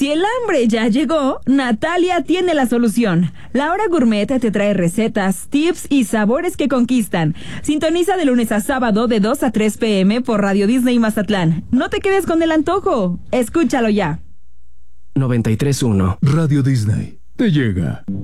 Si el hambre ya llegó, Natalia tiene la solución. La Hora Gourmet te trae recetas, tips y sabores que conquistan. Sintoniza de lunes a sábado de 2 a 3 p.m. por Radio Disney Mazatlán. No te quedes con el antojo. Escúchalo ya. 93.1 Radio Disney te llega.